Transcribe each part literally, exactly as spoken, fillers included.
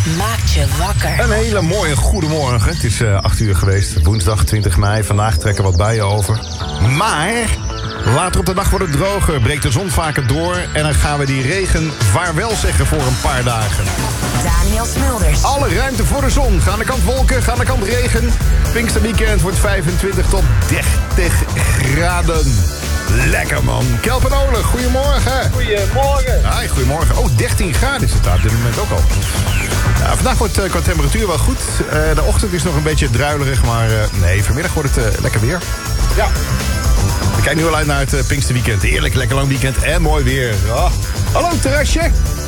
maakt je wakker. Een hele mooie goedemorgen. Het is uh, acht uur geweest, woensdag twintig mei. Vandaag trekken wat buien over. Maar later op de dag wordt het droger, breekt de zon vaker door... en dan gaan we die regen vaarwel zeggen voor een paar dagen. Daniel Smulders. Alle ruimte voor de zon. Ga aan de kant wolken, ga aan de kant regen. Pinksterweekend wordt vijfentwintig tot dertig graden. Lekker man. Kelpen Oleg, goedemorgen. Goedemorgen. Hi, goedemorgen. Oh, dertien graden is het daar op dit moment ook al. Ja, vandaag wordt uh, qua temperatuur wel goed. Uh, de ochtend is nog een beetje druilerig, maar uh, nee, vanmiddag wordt het uh, lekker weer. Ja. We kijken nu al uit naar het uh, Pinksterweekend. Eerlijk, lekker lang weekend en mooi weer. Oh. Hallo, terrasje.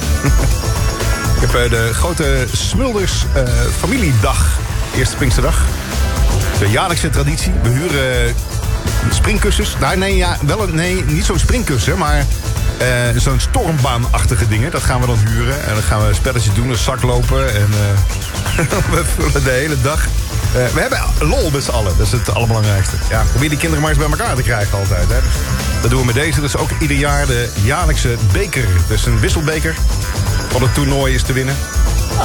Ik heb uh, de grote Smulders uh, familiedag. Eerste Pinksterdag. De jaarlijkse traditie. We huren uh, springkussens. Nou, nee, ja, wel een, nee, niet zo'n springkussen, maar uh, zo'n stormbaanachtige dingen. Dat gaan we dan huren. En dan gaan we een spelletje doen, een zak lopen. En uh, we vullen de hele dag. Uh, we hebben lol met z'n allen. Dat is het allerbelangrijkste. Ja, probeer die kinderen maar eens bij elkaar te krijgen altijd. Hè. Dus dat doen we met deze. Dat is ook ieder jaar de jaarlijkse beker. Dus een wisselbeker. Van het toernooi is te winnen. Ah.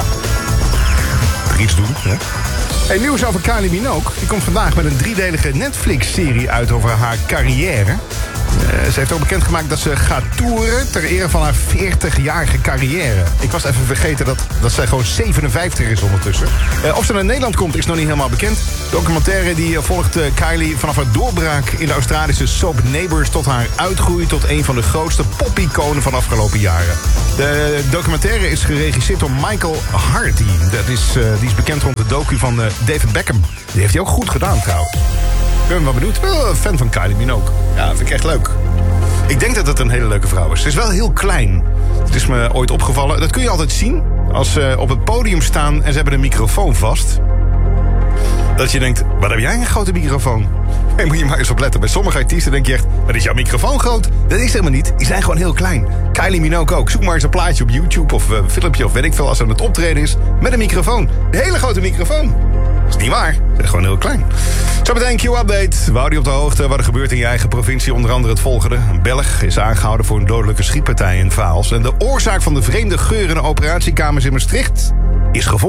Er iets doen, hè. Hey, nieuws over Kylie Minogue. Die komt vandaag met een driedelige Netflix-serie uit over haar carrière. Uh, ze heeft ook bekendgemaakt dat ze gaat toeren ter ere van haar veertigjarige carrière. Ik was even vergeten dat, dat zij gewoon zevenenvijftig is ondertussen. Uh, of ze naar Nederland komt is nog niet helemaal bekend. De documentaire die volgt uh, Kylie vanaf haar doorbraak in de Australische soap Neighbours tot haar uitgroei tot een van de grootste pop-iconen van de afgelopen jaren. De documentaire is geregisseerd door Michael Hardy. Dat is, uh, die is bekend rond de docu van uh, David Beckham. Die heeft hij ook goed gedaan trouwens. Ik ben wel benieuwd. Wel een fan van Kylie Minogue. Ja, vind ik echt leuk. Ik denk dat het een hele leuke vrouw is. Ze is wel heel klein. Het is me ooit opgevallen. Dat kun je altijd zien als ze op het podium staan en ze hebben een microfoon vast. Dat je denkt, wat heb jij een grote microfoon? Daar moet je maar eens op letten. Bij sommige artiesten denk je echt, wat is jouw microfoon groot? Dat is helemaal niet. Die zijn gewoon heel klein. Kylie Minogue ook. Zoek maar eens een plaatje op YouTube of een filmpje of weet ik veel als ze aan het optreden is. Met een microfoon. Een hele grote microfoon. Dat is niet waar. Ze zijn gewoon heel klein. Zo meteen Q-update. We houden je op de hoogte wat er gebeurt in je eigen provincie. Onder andere het volgende. Een Belg is aangehouden voor een dodelijke schietpartij in Vaals. En de oorzaak van de vreemde geur in de operatiekamers in Maastricht is gevonden.